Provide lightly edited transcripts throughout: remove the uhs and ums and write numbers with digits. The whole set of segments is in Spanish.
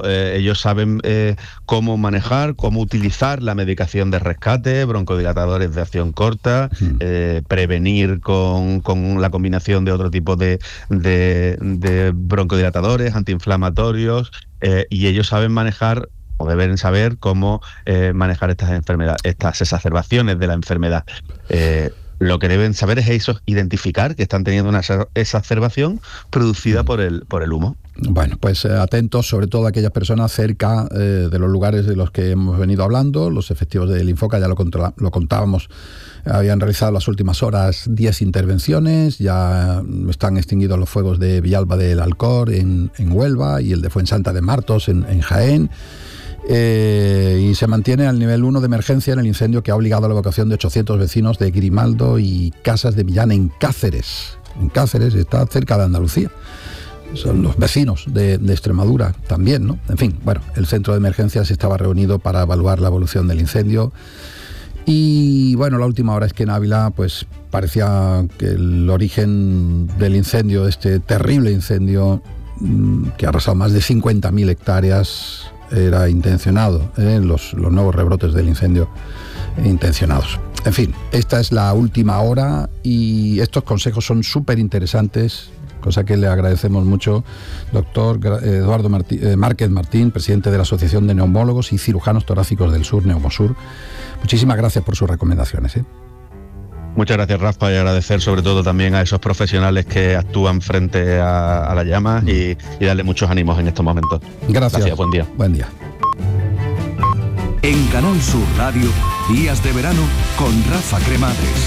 ellos saben cómo manejar, cómo utilizar la medicación de rescate, broncodilatadores de acción corta, prevenir con la combinación de otro tipo de broncodilatadores, antiinflamatorios, y ellos saben manejar o deben saber cómo manejar estas enfermedades, estas exacerbaciones de la enfermedad. Lo que deben saber es eso, identificar que están teniendo una exacerbación producida por el humo. Bueno, pues atentos, sobre todo a aquellas personas cerca de los lugares de los que hemos venido hablando. Los efectivos del Infoca, ya lo contábamos, habían realizado las últimas horas 10 intervenciones, ya están extinguidos los fuegos de Villalba del Alcor en Huelva y el de Fuensanta de Martos en Jaén. Y se mantiene al nivel 1 de emergencia en el incendio que ha obligado a la evacuación de 800 vecinos de Grimaldo y Casas de Millán en Cáceres. En Cáceres, está cerca de Andalucía. Son los vecinos de Extremadura también, ¿no? En fin, bueno, el centro de emergencias estaba reunido para evaluar la evolución del incendio. Y bueno, la última hora es que en Ávila pues parecía que el origen del incendio, este terrible incendio que ha arrasado más de 50.000 hectáreas, era intencionado, los nuevos rebrotes del incendio intencionados. En fin, esta es la última hora y estos consejos son súper interesantes, cosa que le agradecemos mucho, doctor Eduardo Márquez Martín, presidente de la Asociación de Neumólogos y Cirujanos Torácicos del Sur, Neumosur. Muchísimas gracias por sus recomendaciones. Muchas gracias, Rafa, y agradecer sobre todo también a esos profesionales que actúan frente a las llamas y darle muchos ánimos en estos momentos. Gracias. Buen día. Buen día. En Canal Sur Radio, Días de Verano con Rafa Cremades.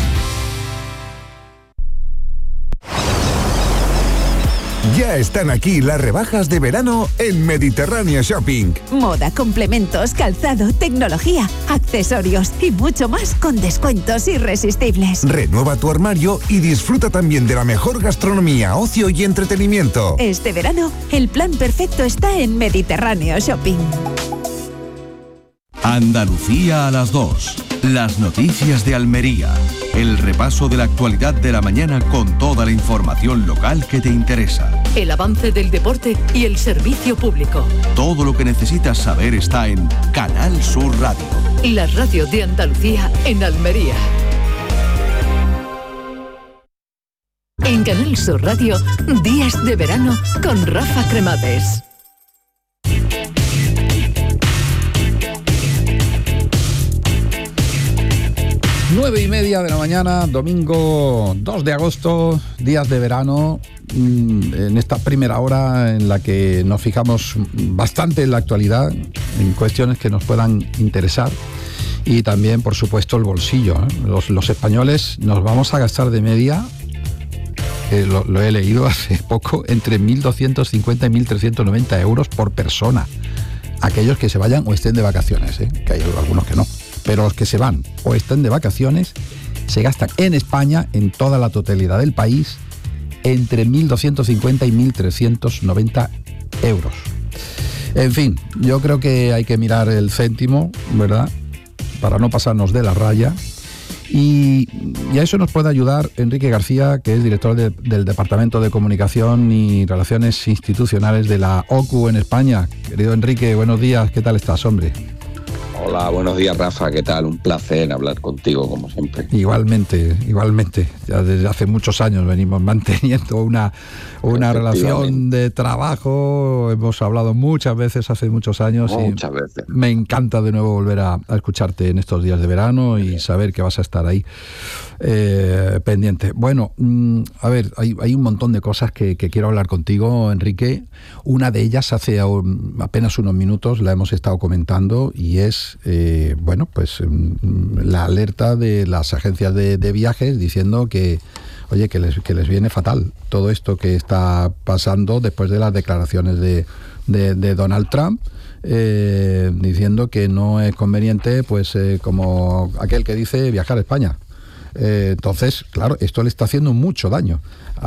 Ya están aquí las rebajas de verano en Mediterráneo Shopping. Moda, complementos, calzado, tecnología, accesorios y mucho más con descuentos irresistibles. Renueva tu armario y disfruta también de la mejor gastronomía, ocio y entretenimiento. Este verano, el plan perfecto está en Mediterráneo Shopping. Andalucía a las 2. Las noticias de Almería. El repaso de la actualidad de la mañana con toda la información local que te interesa. El avance del deporte y el servicio público. Todo lo que necesitas saber está en Canal Sur Radio. La radio de Andalucía en Almería. En Canal Sur Radio, Días de Verano con Rafa Cremades. 9:30 de la mañana, domingo 2 de agosto, días de verano, en esta primera hora en la que nos fijamos bastante en la actualidad, en cuestiones que nos puedan interesar y también, por supuesto, el bolsillo. Los españoles nos vamos a gastar de media, lo he leído hace poco, entre 1.250 y 1.390 euros por persona. Aquellos que se vayan o estén de vacaciones, que hay algunos que no. Pero los que se van o están de vacaciones se gastan en España, en toda la totalidad del país, entre 1.250 y 1.390 euros. En fin, yo creo que hay que mirar el céntimo, ¿verdad?, para no pasarnos de la raya. Y a eso nos puede ayudar Enrique García, que es director del Departamento de Comunicación y Relaciones Institucionales de la OCU en España. Querido Enrique, buenos días, ¿qué tal estás, hombre? Hola, buenos días, Rafa, ¿qué tal? Un placer hablar contigo, como siempre. Igualmente. Ya desde hace muchos años venimos manteniendo una relación de trabajo. Hemos hablado muchas veces hace muchos años. Muchas veces. Me encanta de nuevo volver a escucharte en estos días de verano y saber que vas a estar ahí pendiente. Bueno, a ver, hay un montón de cosas que quiero hablar contigo, Enrique. Una de ellas hace apenas unos minutos la hemos estado comentando y es la alerta de las agencias de viajes diciendo que, oye, que les viene fatal todo esto que está pasando después de las declaraciones de Donald Trump, diciendo que no es conveniente, pues como aquel que dice viajar a España. Entonces, claro, esto le está haciendo mucho daño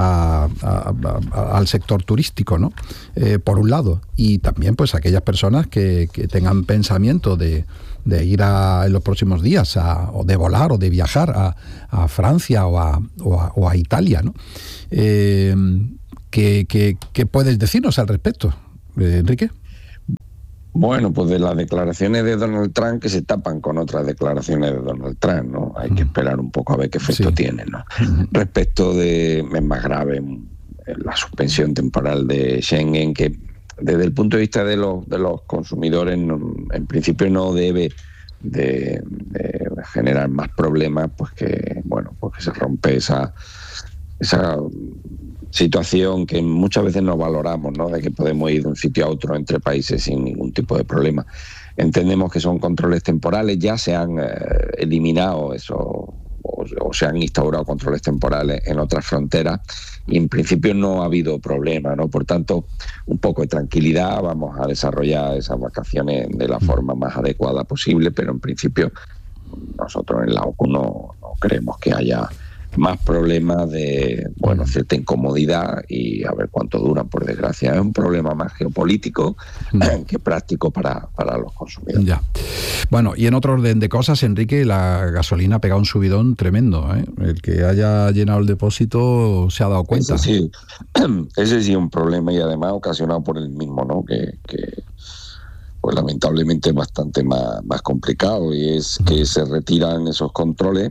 al sector turístico, ¿no? Por un lado, y también pues aquellas personas que tengan pensamiento de ir en los próximos días o de volar o de viajar a Francia o a Italia, ¿no? ¿Qué puedes decirnos al respecto, Enrique? Bueno, pues de las declaraciones de Donald Trump que se tapan con otras declaraciones de Donald Trump, ¿no? Hay que esperar un poco a ver qué efecto tienen, ¿no? Respecto de, es más grave, la suspensión temporal de Schengen, que desde el punto de vista de los consumidores, en principio no debe de generar más problemas, pues que se rompe esa situación que muchas veces no valoramos, ¿no? De que podemos ir de un sitio a otro entre países sin ningún tipo de problema. Entendemos que son controles temporales, ya se han eliminado eso o se han instaurado controles temporales en otras fronteras y en principio no ha habido problema, ¿no? Por tanto, un poco de tranquilidad, vamos a desarrollar esas vacaciones de la forma más adecuada posible, pero en principio nosotros en la OCU no creemos que haya más problemas de, cierta incomodidad y a ver cuánto duran, por desgracia. Es un problema más geopolítico que práctico para los consumidores. Ya. Bueno, y en otro orden de cosas, Enrique, la gasolina ha pegado un subidón tremendo, ¿eh? El que haya llenado el depósito se ha dado cuenta. Ese sí es un problema y además ocasionado por el mismo, ¿no? Que pues lamentablemente es bastante más complicado y es que se retiran esos controles.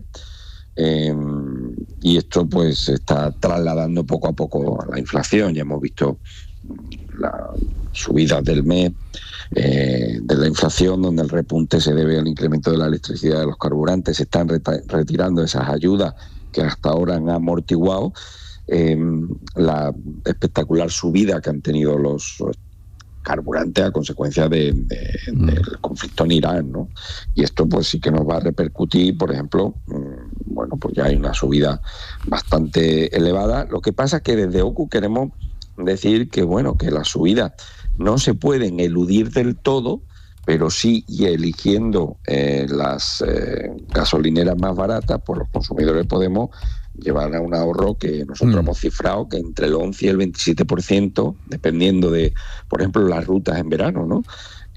Y esto pues se está trasladando poco a poco a la inflación. Ya hemos visto la subida del mes de la inflación, donde el repunte se debe al incremento de la electricidad de los carburantes. Se están retirando esas ayudas que hasta ahora han amortiguado la espectacular subida que han tenido los carburante a consecuencia del conflicto en Irán, ¿no? Y esto pues sí que nos va a repercutir, por ejemplo, pues ya hay una subida bastante elevada. Lo que pasa es que desde OCU queremos decir que que las subidas no se pueden eludir del todo, pero sí, y eligiendo las gasolineras más baratas, pues los consumidores podemos llevar a un ahorro que nosotros hemos cifrado que entre el 11 y el 27%, dependiendo de, por ejemplo, las rutas en verano, ¿no?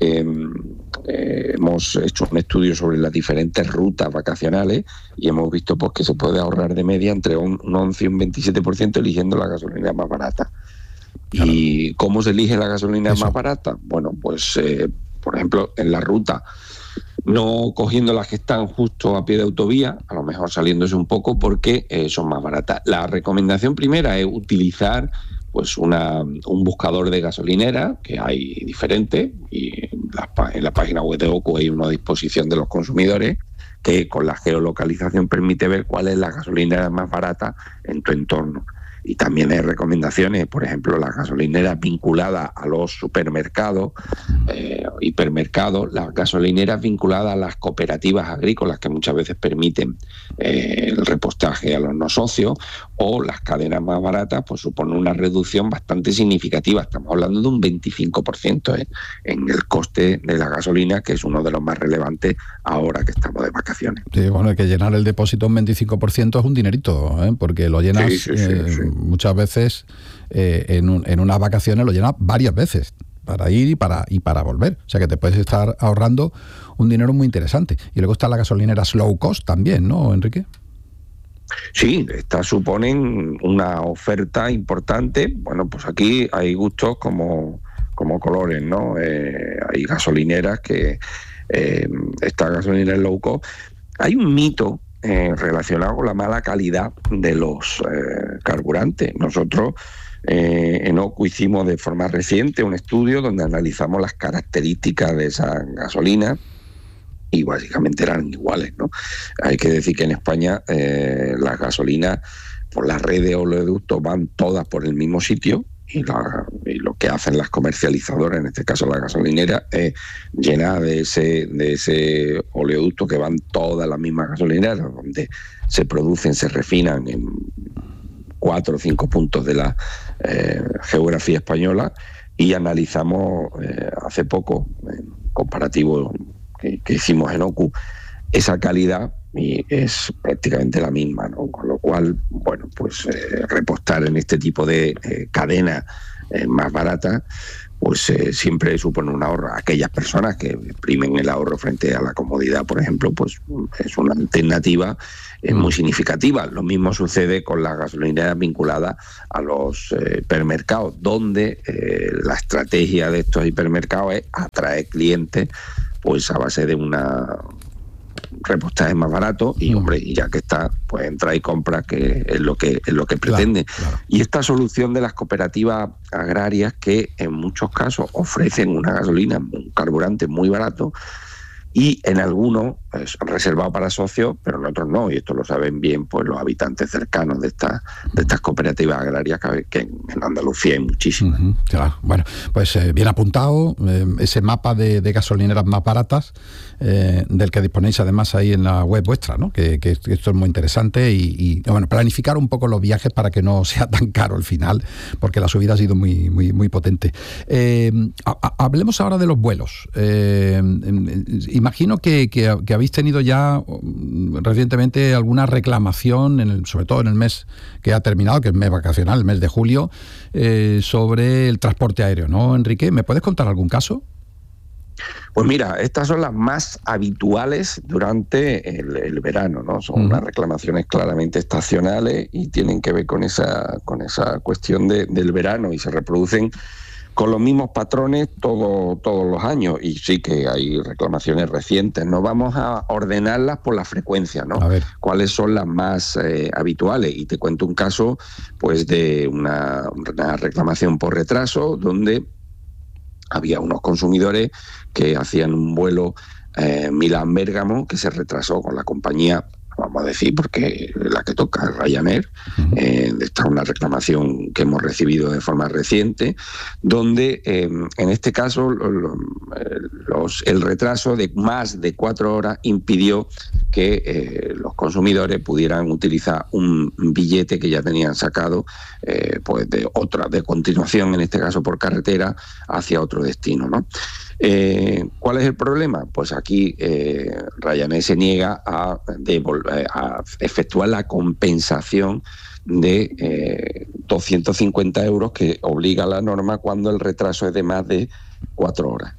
Hemos hecho un estudio sobre las diferentes rutas vacacionales y hemos visto pues que se puede ahorrar de media entre un 11 y un 27% eligiendo la gasolina más barata. Claro. ¿Y cómo se elige la gasolina más barata? Bueno, pues por ejemplo, en la ruta, no cogiendo las que están justo a pie de autovía, a lo mejor saliéndose un poco porque son más baratas. La recomendación primera es utilizar pues un buscador de gasolinera, que hay diferente, y en la página web de OCU hay una disposición de los consumidores que con la geolocalización permite ver cuál es la gasolinera más barata en tu entorno. Y también hay recomendaciones, por ejemplo, las gasolineras vinculadas a los supermercados, hipermercados, las gasolineras vinculadas a las cooperativas agrícolas que muchas veces permiten el repostaje a los no socios, o las cadenas más baratas, pues supone una reducción bastante significativa. Estamos hablando de un 25% en el coste de la gasolina, que es uno de los más relevantes ahora que estamos de vacaciones. Sí, bueno, hay que llenar el depósito un 25% es un dinerito, porque lo llenas sí. Muchas veces en unas vacaciones lo llenas varias veces para ir y para volver. O sea que te puedes estar ahorrando un dinero muy interesante. Y luego está la gasolinera low cost también, ¿no, Enrique? Sí, estas suponen una oferta importante. Bueno, pues aquí hay gustos como colores, ¿no? Hay gasolineras que esta gasolinera low cost. Hay un mito relacionado con la mala calidad de los carburantes. Nosotros en OCU hicimos de forma reciente un estudio donde analizamos las características de esa gasolina y básicamente eran iguales, ¿no? Hay que decir que en España las gasolinas por la red de oleoductos van todas por el mismo sitio y lo que hacen las comercializadoras, en este caso la gasolinera, es llenar de ese oleoducto que van todas las mismas gasolineras, donde se producen, se refinan en 4 o 5 puntos de la geografía española, y analizamos hace poco, en comparativo que hicimos en OCU, esa calidad y es prácticamente la misma, ¿no? Con lo cual, pues repostar en este tipo de cadena más barata, pues siempre supone un ahorro. Aquellas personas que primen el ahorro frente a la comodidad, por ejemplo, pues es una alternativa muy significativa. Lo mismo sucede con las gasolineras vinculadas a los hipermercados, donde la estrategia de estos hipermercados es atraer clientes pues a base de una repostaje más barato y hombre, y ya que está, pues entra y compra, que es lo que pretende. Claro. Y esta solución de las cooperativas agrarias, que en muchos casos ofrecen una gasolina, un carburante muy barato, y en algunos es reservado para socios, pero en otros no, y esto lo saben bien pues los habitantes cercanos de estas cooperativas agrarias, que en Andalucía hay muchísimas. Claro. Bueno, pues bien apuntado ese mapa de gasolineras más baratas, del que disponéis además ahí en la web vuestra, ¿no? Que esto es muy interesante y bueno, planificar un poco los viajes para que no sea tan caro al final, porque la subida ha sido muy, muy, muy potente. Hablemos ahora de los vuelos. Imagino que habéis tenido ya recientemente alguna reclamación, sobre todo en el mes que ha terminado, que es el mes vacacional, el mes de julio, sobre el transporte aéreo, ¿no, Enrique? ¿Me puedes contar algún caso? Pues mira, estas son las más habituales durante el verano, ¿no? Son unas reclamaciones claramente estacionales y tienen que ver con esa cuestión del verano, y se reproducen con los mismos patrones todos los años, y sí que hay reclamaciones recientes. No vamos a ordenarlas por la frecuencia, ¿no? ¿Cuáles son las más habituales? Y te cuento un caso pues de una reclamación por retraso, donde había unos consumidores que hacían un vuelo Milán-Bérgamo que se retrasó con la compañía, vamos a decir, porque la que toca es Ryanair. Esta es una reclamación que hemos recibido de forma reciente, donde en este caso el retraso de más de 4 horas impidió que los consumidores pudieran utilizar un billete que ya tenían sacado pues de continuación, en este caso por carretera, hacia otro destino, ¿no? ¿Cuál es el problema? Pues aquí Ryanair se niega a efectuar la compensación de 250 euros que obliga la norma cuando el retraso es de más de 4 horas.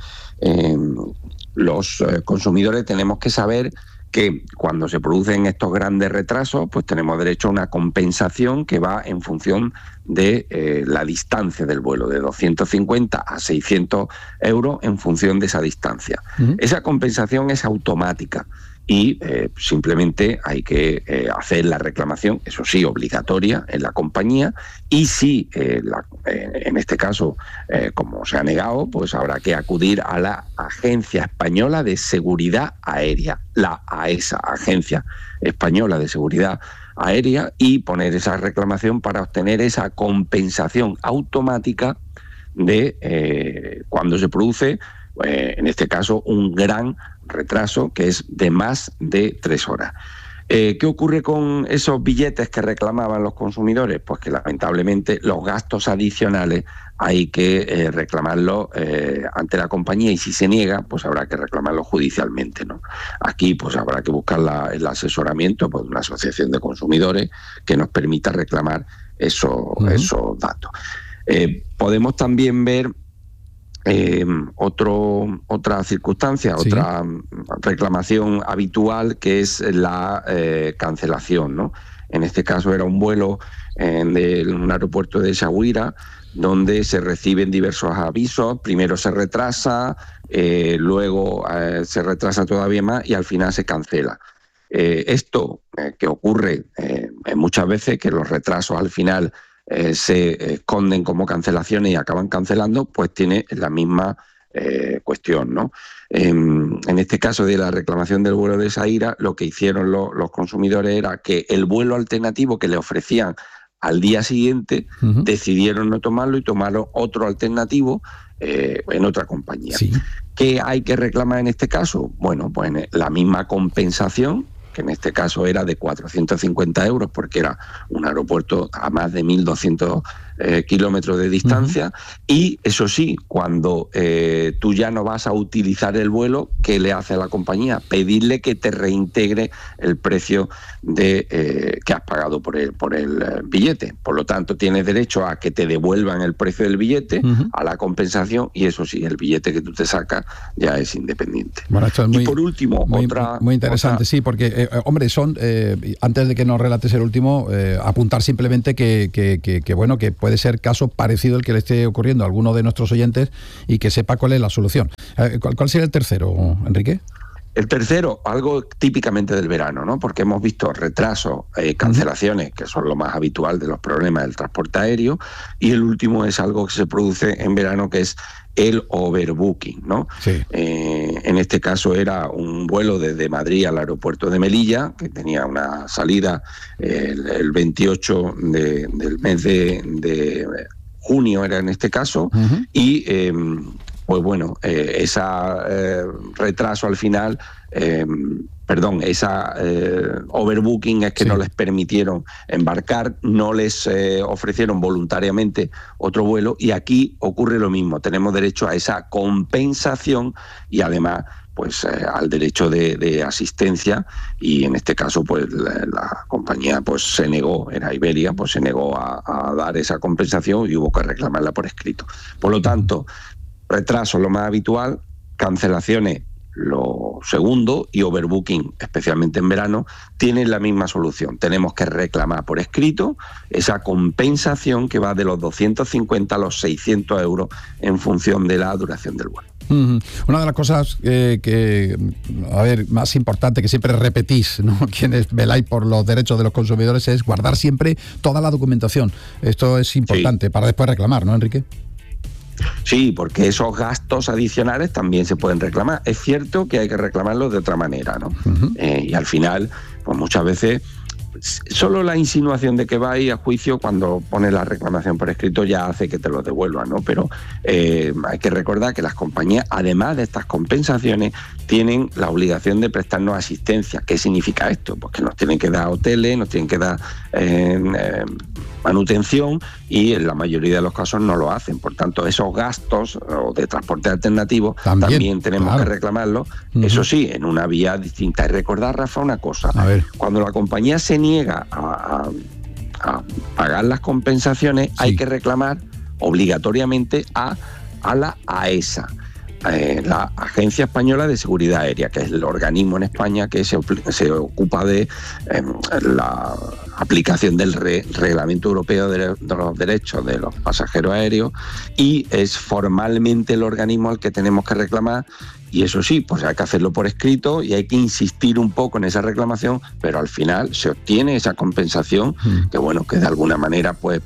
Los consumidores tenemos que saber que cuando se producen estos grandes retrasos, pues tenemos derecho a una compensación que va en función de la distancia del vuelo, de 250 a 600 euros en función de esa distancia. Esa compensación es automática y simplemente hay que hacer la reclamación, eso sí, obligatoria en la compañía, y si en este caso, como se ha negado, pues habrá que acudir a la Agencia Española de Seguridad Aérea, la AESA, Agencia Española de Seguridad Aérea, y poner esa reclamación para obtener esa compensación automática de cuando se produce, en este caso, un gran retraso que es de más de 3 horas. ¿Qué ocurre con esos billetes que reclamaban los consumidores? Pues que lamentablemente los gastos adicionales hay que reclamarlos ante la compañía, y si se niega, pues habrá que reclamarlo judicialmente, ¿no? Aquí pues habrá que buscar el asesoramiento pues, de una asociación de consumidores que nos permita reclamar esos datos. Podemos también ver otra circunstancia, sí, otra reclamación habitual, que es la cancelación, ¿no? En este caso era un vuelo de un aeropuerto de Essaouira, donde se reciben diversos avisos. Primero se retrasa, luego se retrasa todavía más y al final se cancela. Esto que ocurre muchas veces, que los retrasos al final se esconden como cancelaciones y acaban cancelando, pues tiene la misma cuestión, ¿no? En este caso de la reclamación del vuelo de Essaouira, lo que hicieron los consumidores era que el vuelo alternativo que le ofrecían al día siguiente, decidieron no tomarlo y tomaron otro alternativo en otra compañía. Sí. ¿Qué hay que reclamar en este caso? Bueno, pues la misma compensación, que en este caso era de 450 euros, porque era un aeropuerto a más de 1.200 kilómetros de distancia, y eso sí, cuando tú ya no vas a utilizar el vuelo, ¿qué le hace a la compañía? Pedirle que te reintegre el precio que has pagado por el billete. Por lo tanto, tienes derecho a que te devuelvan el precio del billete, a la compensación, y eso sí, el billete que tú te sacas ya es independiente. Bueno, esto es y por último, muy interesante, sí, porque, hombre, antes de que nos relates el último, apuntar simplemente que bueno, que puede ser caso parecido al que le esté ocurriendo a alguno de nuestros oyentes y que sepa cuál es la solución. ¿Cuál sería el tercero, Enrique? El tercero, algo típicamente del verano, ¿no? Porque hemos visto retrasos, cancelaciones, que son lo más habitual de los problemas del transporte aéreo, y el último es algo que se produce en verano, que es el overbooking, ¿no? Sí. En este caso era un vuelo desde Madrid al aeropuerto de Melilla, que tenía una salida el 28 del mes de junio, era en este caso, y pues bueno, ese retraso al final, overbooking es que no les permitieron embarcar, no les ofrecieron voluntariamente otro vuelo, y aquí ocurre lo mismo, tenemos derecho a esa compensación y además pues al derecho de asistencia, y en este caso pues la compañía pues se negó, era Iberia, pues se negó a dar esa compensación y hubo que reclamarla por escrito. Por lo tanto, retraso lo más habitual, cancelaciones lo segundo, y overbooking, especialmente en verano, tienen la misma solución. Tenemos que reclamar por escrito esa compensación que va de los 250 a los 600 euros en función de la duración del vuelo. Una de las cosas más importante que siempre repetís, ¿no?, quienes veláis por los derechos de los consumidores, es guardar siempre toda la documentación. Esto es importante para después reclamar, ¿no, Enrique? Sí, porque esos gastos adicionales también se pueden reclamar. Es cierto que hay que reclamarlos de otra manera, ¿no? Y al final, pues muchas veces, solo la insinuación de que va a ir a juicio cuando pone la reclamación por escrito ya hace que te lo devuelvan, ¿no? Pero hay que recordar que las compañías, además de estas compensaciones, tienen la obligación de prestarnos asistencia. ¿Qué significa esto? Pues que nos tienen que dar hoteles, nos tienen que dar manutención, y en la mayoría de los casos no lo hacen. Por tanto, esos gastos de transporte alternativo también tenemos que reclamarlos, eso sí, en una vía distinta. Y recordar, Rafa, una cosa: cuando la compañía se niega a pagar las compensaciones, hay que reclamar obligatoriamente a la AESA, la Agencia Española de Seguridad Aérea, que es el organismo en España que se ocupa de la aplicación del Reglamento Europeo de los Derechos de los Pasajeros Aéreos, y es formalmente el organismo al que tenemos que reclamar. Y eso sí, pues hay que hacerlo por escrito y hay que insistir un poco en esa reclamación, pero al final se obtiene esa compensación que, bueno, que de alguna manera pues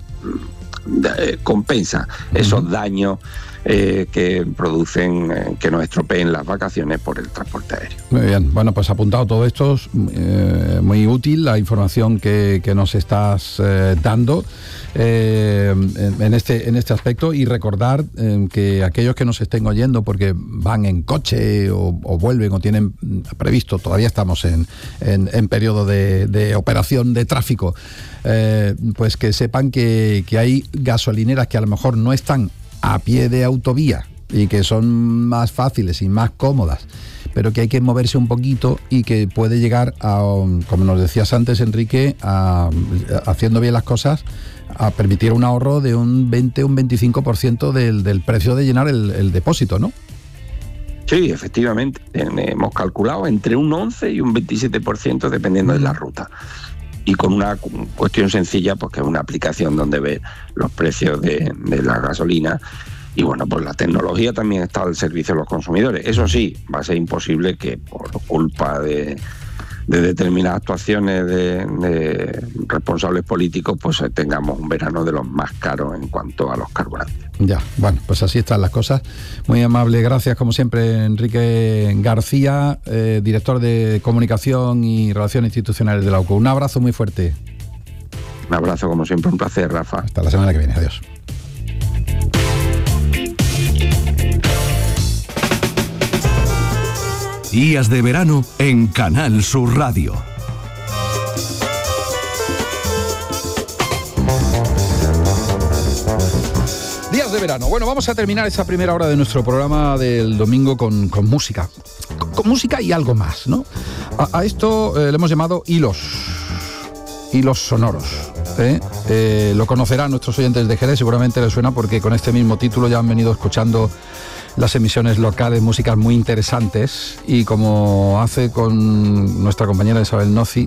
compensa esos daños que producen que nos estropeen las vacaciones por el transporte aéreo. Muy bien, bueno, pues apuntado todo esto, muy útil la información que nos estás dando en este aspecto, y recordar que aquellos que nos estén oyendo porque van en coche o vuelven o tienen previsto, todavía estamos en periodo de operación de tráfico, pues que sepan que hay gasolineras que a lo mejor no están a pie de autovía y que son más fáciles y más cómodas, pero que hay que moverse un poquito y que puede llegar a, como nos decías antes, Enrique, haciendo bien las cosas, a permitir un ahorro de un 20 o un 25% del precio de llenar el depósito, ¿no? Sí, efectivamente. Hemos calculado entre un 11 y un 27% dependiendo de la ruta. Y con una cuestión sencilla, pues que es una aplicación donde ve los precios de la gasolina. Y bueno, pues la tecnología también está al servicio de los consumidores. Eso sí, va a ser imposible que por culpa de determinadas actuaciones de responsables políticos, pues tengamos un verano de los más caros en cuanto a los carburantes. Ya, bueno, pues así están las cosas. Muy amable, gracias como siempre, Enrique García, director de Comunicación y Relaciones Institucionales de la UCO. Un abrazo muy fuerte. Un abrazo, como siempre, un placer, Rafa. Hasta la semana que viene, adiós. Días de verano en Canal Sur Radio. verano. Bueno, vamos a terminar esta primera hora de nuestro programa del domingo con música. Con música y algo más, ¿no? A esto le hemos llamado hilos sonoros. Lo conocerán nuestros oyentes de Jerez, seguramente les suena porque con este mismo título ya han venido escuchando las emisiones locales, músicas muy interesantes, y como hace con nuestra compañera Isabel Nozzi,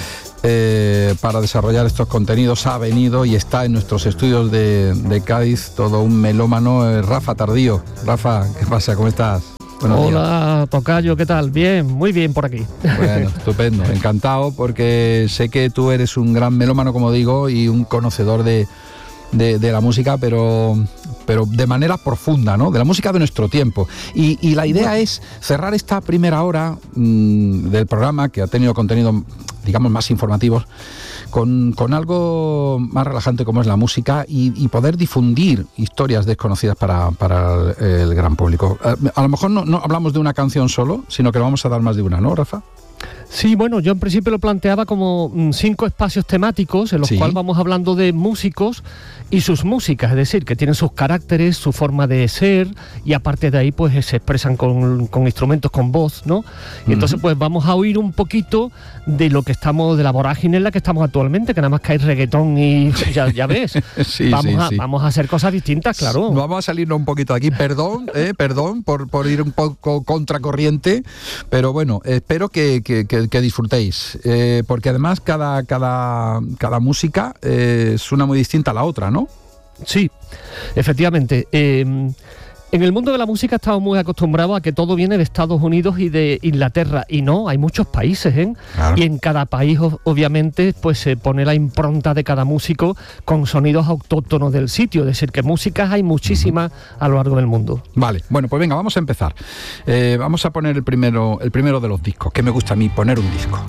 para desarrollar estos contenidos ha venido y está en nuestros estudios de Cádiz todo un melómano, Rafa Tardío. Rafa, ¿qué pasa? ¿Cómo estás? Buenos Hola, días. Tocayo, ¿qué tal? Bien, muy bien por aquí. Bueno, estupendo, encantado, porque sé que tú eres un gran melómano, como digo, y un conocedor de la música, pero de manera profunda, ¿no? De la música de nuestro tiempo. Y la idea es cerrar esta primera hora del programa, que ha tenido contenido, digamos, más informativos, con algo más relajante como es la música, y poder difundir historias desconocidas para el gran público. A lo mejor no hablamos de una canción solo, sino que lo vamos a dar más de una, ¿no, Rafa? Sí, bueno, yo en principio lo planteaba como 5 espacios temáticos en los cuales vamos hablando de músicos y sus músicas, es decir, que tienen sus caracteres, su forma de ser, y aparte de ahí pues se expresan con instrumentos, con voz, ¿no? Y entonces pues vamos a oír un poquito de lo que estamos, de la vorágine en la que estamos actualmente, que nada más que hay reggaetón y ya ves. Vamos a hacer cosas distintas, claro. Vamos a salirnos un poquito de aquí, perdón por ir un poco contracorriente, pero bueno, espero que disfrutéis, porque además cada música es una muy distinta a la otra, ¿no? Sí, efectivamente. En el mundo de la música estamos muy acostumbrados a que todo viene de Estados Unidos y de Inglaterra, y no, hay muchos países, Claro. Y en cada país obviamente pues se pone la impronta de cada músico con sonidos autóctonos del sitio, es decir, que músicas hay muchísimas a lo largo del mundo. Vale, bueno, pues venga, vamos a empezar. Vamos a poner el primero de los discos, que me gusta a mí poner un disco.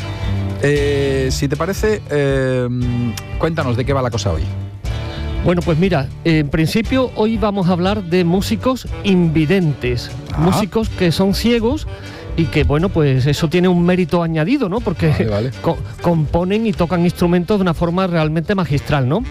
Si te parece, cuéntanos de qué va la cosa hoy. Bueno, pues mira, en principio hoy vamos a hablar de músicos invidentes, músicos que son ciegos y que, bueno, pues eso tiene un mérito añadido, ¿no? Porque vale. Componen y tocan instrumentos de una forma realmente magistral, ¿no?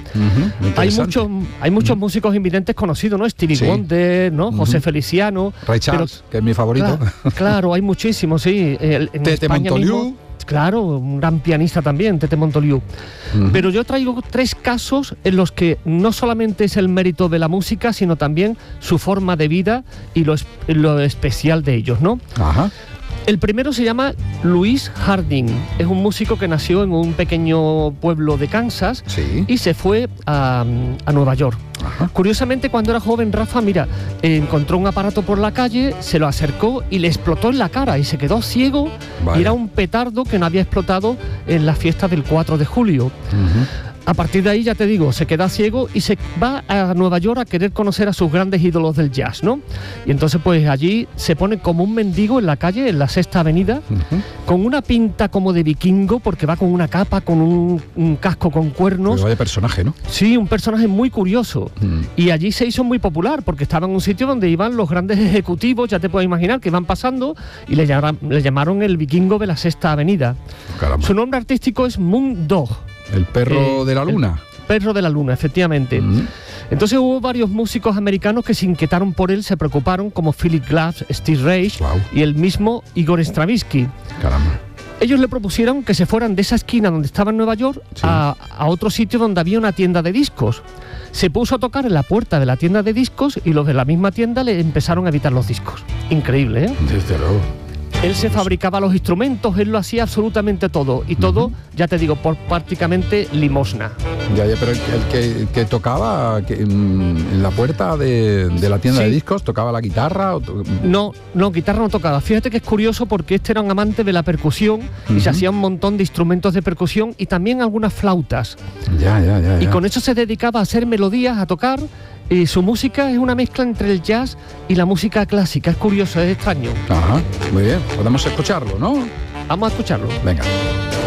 Hay muchos músicos invidentes conocidos, ¿no? Stevie Wonder, ¿no? José Feliciano. Ray Charles, que es mi favorito. Claro, hay muchísimos, sí. Tete Montoliu. Claro, un gran pianista también, Tete Montoliu. Pero yo traigo 3 casos en los que no solamente es el mérito de la música, sino también su forma de vida y lo especial de ellos, ¿no? Ajá. El primero se llama Louis Harding. Es un músico que nació en un pequeño pueblo de Kansas y se fue a Nueva York. Ajá. Curiosamente, cuando era joven, Rafa, mira, encontró un aparato por la calle, se lo acercó y le explotó en la cara y se quedó ciego. Vale. Y era un petardo que no había explotado en la fiesta del 4 de julio. A partir de ahí, ya te digo, se queda ciego y se va a Nueva York a querer conocer a sus grandes ídolos del jazz, ¿no? Y entonces pues allí se pone como un mendigo en la calle, en la Sexta Avenida, con una pinta como de vikingo, porque va con una capa, con un casco con cuernos. Pero vaya personaje, ¿no? Sí, un personaje muy curioso. Y allí se hizo muy popular, porque estaba en un sitio donde iban los grandes ejecutivos, ya te puedes imaginar, que iban pasando, y le llamaron el vikingo de la Sexta Avenida. Caramba. Su nombre artístico es Moon Dog. El perro de la luna. El perro de la luna, efectivamente. Entonces hubo varios músicos americanos que se inquietaron por él, se preocuparon, como Philip Glass, Steve Reich y el mismo Igor Stravinsky. Caramba. Ellos le propusieron que se fueran de esa esquina donde estaba en Nueva York a otro sitio donde había una tienda de discos. Se puso a tocar en la puerta de la tienda de discos y los de la misma tienda le empezaron a evitar los discos. Increíble, ¿eh? Desde luego. Él se fabricaba los instrumentos, él lo hacía absolutamente todo. Y todo, ya te digo, por prácticamente limosna. Ya, pero el que tocaba en la puerta de la tienda de discos, ¿tocaba la guitarra? No, guitarra no tocaba. Fíjate que es curioso porque este era un amante de la percusión y se hacía un montón de instrumentos de percusión y también algunas flautas. Y con eso se dedicaba a hacer melodías, a tocar. Y su música es una mezcla entre el jazz y la música clásica. Es curioso, es extraño. Ajá, muy bien. Podemos escucharlo, ¿no? Vamos a escucharlo. Venga.